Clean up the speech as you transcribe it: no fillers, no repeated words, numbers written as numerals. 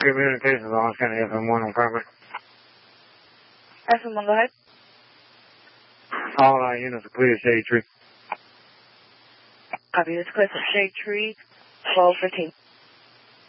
Communications on County FM1 on primary. FM1, go ahead. All our units are clear, Shade Tree. Copy, this clear from Shade Tree, 1215.